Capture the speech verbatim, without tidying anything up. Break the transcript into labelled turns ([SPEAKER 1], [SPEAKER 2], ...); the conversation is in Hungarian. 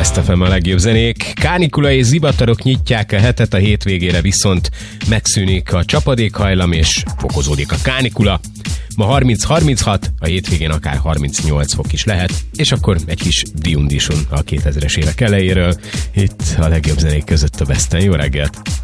[SPEAKER 1] Best ef em a legjobb zenék. Kánikula és zivatarok nyitják a hetet, a hétvégére viszont megszűnik a csapadékhajlam és fokozódik a kánikula. Ma harminc harminchat, a hétvégén akár harmincnyolc fok is lehet, és akkor egy kis diundison a kétezres évek elejéről. Itt a legjobb zenék között a Besten. Jó reggelt!